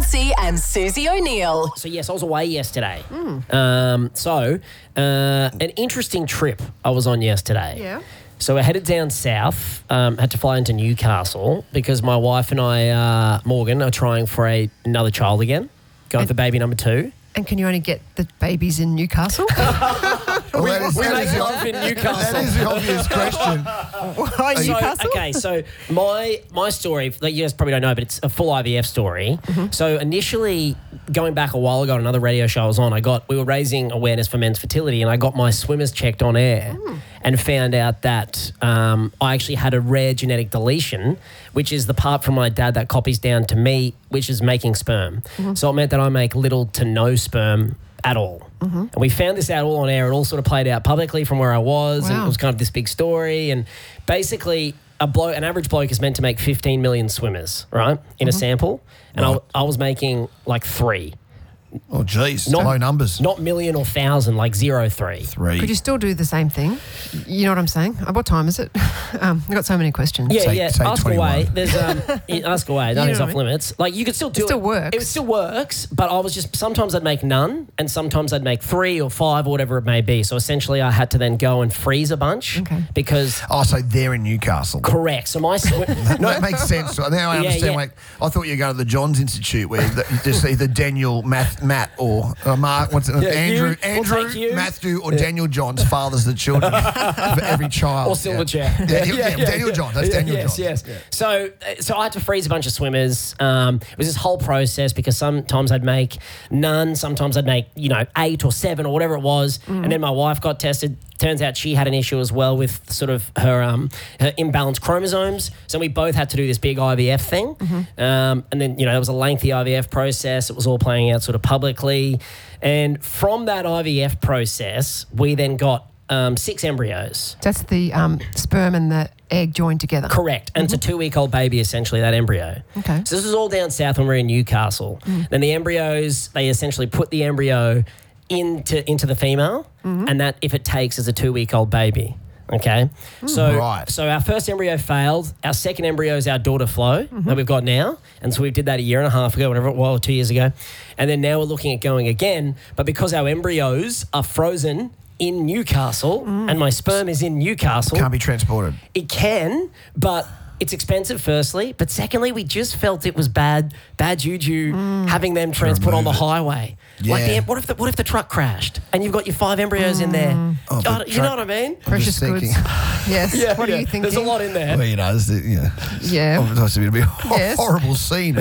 Mansey and Susie O'Neill. So, yes, I was away yesterday. An interesting trip I was on yesterday. Yeah. So, I headed down south, had to fly into Newcastle because my wife and I, Morgan, are trying for another child again, going for baby number 2. And can you only get the babies in Newcastle? We make love in Newcastle. That is the obvious question. Why Newcastle? Okay, so my story, that you guys probably don't know, but it's a full IVF story. Mm-hmm. So initially, going back a while ago on another radio show I was on, we were raising awareness for men's fertility, and I got my swimmers checked on air and found out that I actually had a rare genetic deletion, which is the part from my dad that copies down to me, which is making sperm. So it meant that I make little to no sperm at all. And we found this out all on air. It all sort of played out publicly from where I was, and it was kind of this big story. And basically, an average bloke is meant to make 15 million swimmers, right, in a sample. And I was making like 3. Oh, geez. Low numbers. Not million or thousand, like 0.3. 3. Could you still do the same thing? You know what I'm saying? What time is it? I've got so many questions. Yeah, say ask 21. away. There's ask away. Nothing's off limits. Like you could still do it. It still works. It still works, but I was just sometimes I'd make none, and sometimes I'd make 3 or 5 or whatever it may be. So essentially, I had to then go and freeze a bunch because. Oh, so they're in Newcastle. Correct. So my No, it makes sense. Now I understand. yeah. Like, I thought you were going to the Johns Institute where you just either Daniel, Matt, or Mark. What's it? Andrew, Matthew, or Daniel Johns fathers the children for every child. Or Silverchair. Daniel Johns. That's Daniel Johns. Yes. So I had to freeze a bunch of swimmers. It was this whole process because sometimes I'd make none, sometimes I'd make 8 or 7 or whatever it was, and then my wife got tested. Turns out she had an issue as well with sort of her imbalanced chromosomes. So we both had to do this big IVF thing. And then, there was a lengthy IVF process. It was all playing out sort of publicly. And from that IVF process, we then got 6 embryos. That's the sperm and the egg joined together. Correct. And it's a 2-week-old baby, essentially, that embryo. Okay. So this was all down south when we were in Newcastle. Then the embryos, they essentially put the embryo into the female, and that, if it takes, is a 2-week-old baby. Okay? So our first embryo failed. Our second embryo is our daughter Flo that we've got now. And so we did that a year and a half ago, whatever it was, 2 years ago. And then now we're looking at going again. But because our embryos are frozen in Newcastle and my sperm is in Newcastle. Can't be transported. It can, but it's expensive, firstly. But secondly, we just felt it was bad juju having them transport on the highway. Yeah. Like, what if the truck crashed and you've got your 5 embryos in there? Oh, you know what I mean? Precious goods. Yes. What are you thinking? There's a lot in there. Well, Yeah. Obviously, it'd be a horrible scene if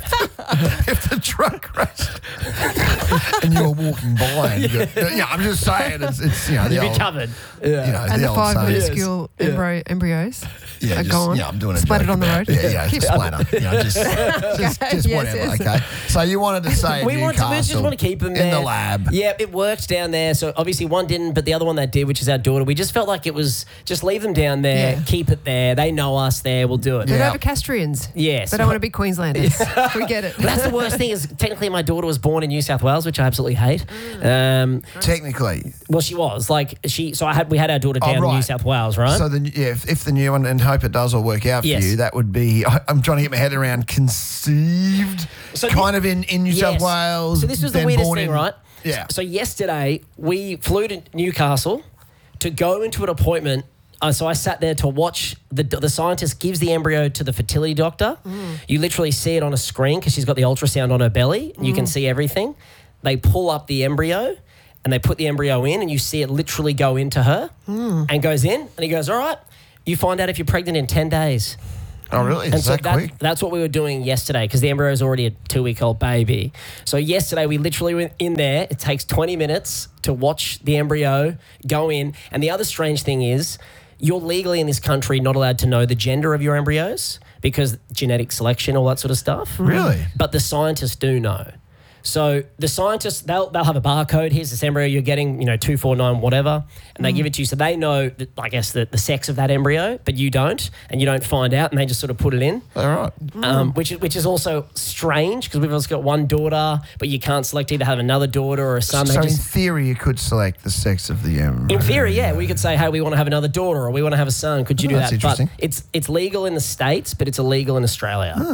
the truck crashed and you were walking by. And I'm just saying, it's You'd be covered. And the 5 minuscule embryos are gone. Yeah, I'm doing it. Splattered on the road. Yeah, keep splatter. Just whatever. Okay. So you wanted to say we just want to keep them there. In the lab. Yeah, it worked down there. So obviously one didn't, but the other one that did, which is our daughter, we just felt like it was just leave them down there, keep it there. They know us there. We'll do it. They're Novocastrians. Yes. They don't want to be Queenslanders. We get it. But that's the worst thing is technically my daughter was born in New South Wales, which I absolutely hate. Technically. Well, she was. We had our daughter down in New South Wales, right? So if the new one, and hope it does all work out for you, that would be, I'm trying to get my head around conceived in New South Wales. So this was the weirdest thing, right? Yeah. So yesterday we flew to Newcastle to go into an appointment. So I sat there to watch the scientist gives the embryo to the fertility doctor. You literally see it on a screen because she's got the ultrasound on her belly. And you can see everything. They pull up the embryo and they put the embryo in and you see it literally go into her and goes in. And he goes, all right, you find out if you're pregnant in 10 days. Oh, really? And so quick? That's what we were doing yesterday because the embryo is already a 2-week-old baby. So yesterday we literally went in there. It takes 20 minutes to watch the embryo go in. And the other strange thing is you're legally in this country not allowed to know the gender of your embryos because genetic selection, all that sort of stuff. Really? But the scientists do know. So the scientists, they'll have a barcode. Here's this embryo you're getting, 249 whatever, and they give it to you. So they know, the sex of that embryo, but you don't, and you don't find out, and they just sort of put it in. All right. Which is also strange because we've also got one daughter, but you can't select either have another daughter or a son. So in theory, you could select the sex of the embryo. In theory, yeah. We could say, hey, we want to have another daughter or we want to have a son. Could you do that's that? Interesting. But it's legal in the States, but it's illegal in Australia.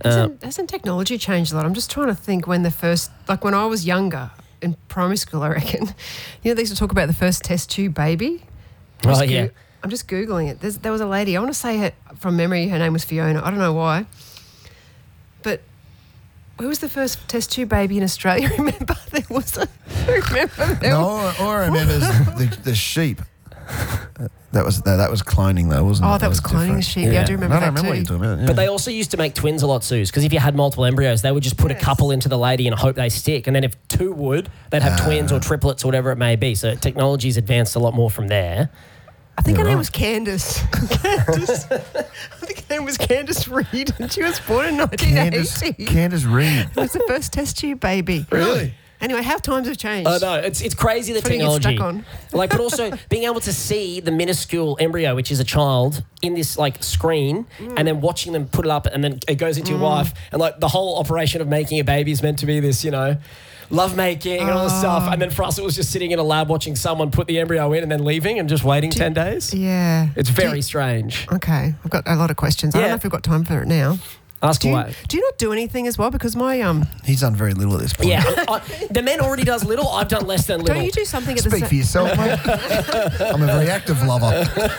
Hasn't technology changed a lot? I'm just trying to think when the first, like when I was younger in primary school, I reckon, they used to talk about the first test tube baby. I'm just Googling it. There was a lady, I want to say from memory, her name was Fiona. I don't know why. But who was the first test tube baby in Australia? Remember? There was remember? No, all I remember is the sheep. That was cloning though, wasn't it? Oh, that was cloning the sheep. Yeah, I do remember that too. What you're talking about. Yeah. But they also used to make twins a lot, Suze, because if you had multiple embryos, they would just put a couple into the lady and hope they stick. And then if two would, they'd have twins or triplets or whatever it may be. So technology's advanced a lot more from there. I think her name was Candace. I think her name was Candace Reed, and she was born in 1980. Candace Reed. It was the first test tube baby. Really? Anyway, how times have changed. I know. It's crazy, the technology. Stuck on. But also being able to see the minuscule embryo, which is a child, in this screen, and then watching them put it up, and then it goes into your wife, and the whole operation of making a baby is meant to be this, love making and all this stuff. And then for us, it was just sitting in a lab watching someone put the embryo in and then leaving and just waiting 10 days. Yeah. It's very strange. Okay. I've got a lot of questions. I don't know if we've got time for it now. Ask away. Do you not do anything as well? Because my he's done very little at this point. Yeah, the man already does little. I've done less than little. Don't you do something at the Speak for yourself, mate. I'm a very active lover.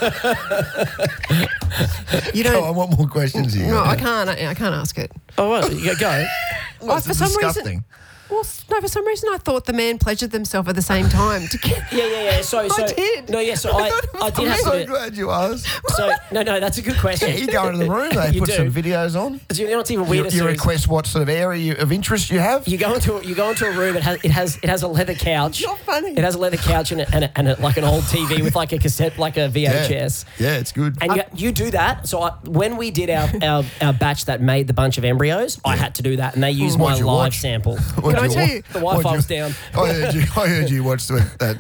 You don't. I want more questions here. No, I can't ask it. Oh, well, you go. For some reason. Well, no, for some reason I thought the man pleasured themselves at the same time. Yeah. So I did. No, yeah. So I did have to. I'm glad you asked. So no, that's a good question. Yeah, you go into the room. They put some videos on. You know what's even weirder? You request what sort of area of interest you have. You go into a room. It has a leather couch. It's not funny. It has a leather couch and like an old TV with like a cassette, like a VHS. Yeah, it's good. And you do that. So when we did our batch that made the bunch of embryos, I had to do that, and they used my live sample. Can I tell you? The Wi-Fi was down. I heard you watched the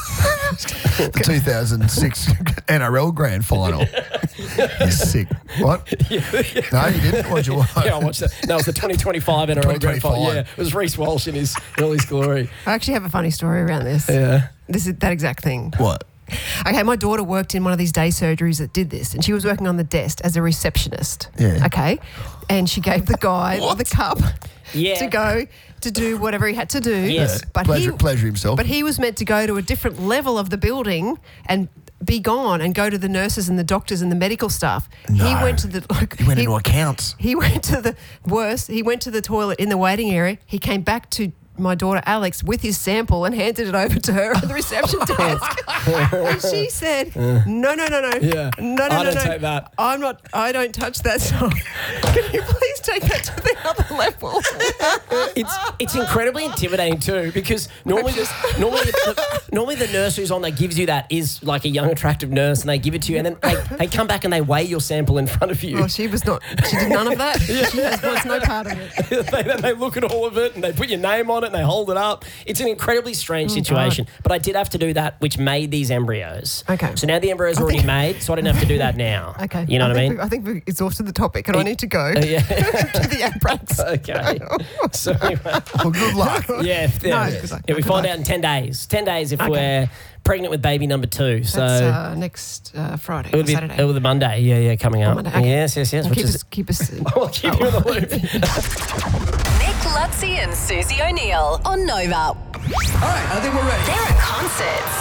2006 NRL Grand Final. You're sick. What? No, you didn't. What'd you watch? Yeah, I watched that. No, it was the 2025 NRL Grand Final. Yeah, it was Reece Walsh in all his glory. I actually have a funny story around this. Yeah. This is that exact thing. What? Okay, my daughter worked in one of these day surgeries that did this, and she was working on the desk as a receptionist. Yeah. Okay, and she gave the guy the cup to go to do whatever he had to do. Yes. But pleasure himself. But he was meant to go to a different level of the building and be gone and go to the nurses and the doctors and the medical staff. No. He went to the He went into accounts. He went to the worst. He went to the toilet in the waiting area. He came back to my daughter Alex with his sample and handed it over to her at the reception desk. And she said, no. Yeah. No. I don't take that. I don't touch that. So can you please take that to the other level? It's incredibly intimidating too, because normally the nurse who's on that gives you that is like a young attractive nurse, and they give it to you, and then they come back and they weigh your sample in front of you. Well, she did none of that. She was no part of it. they look at all of it and they put your name on it and they hold it up. It's an incredibly strange situation. God. But I did have to do that, which made these embryos. Okay. So now the embryo's already made, so I didn't have to do that now. Okay. You know what I mean? I think we've exhausted the topic and I need to go to the outbreaks. Okay. So anyway. Well, good luck. Yeah. Good luck. We find out in 10 days. 10 days if we're pregnant with baby number 2. So that's next Friday or Saturday. It will be Monday. Yeah, coming up. Monday. Okay. Yes. We'll keep us I'll keep you in the loop. Nick Lutzi and Susie O'Neill on Nova. All right, I think we're ready. They're at concerts.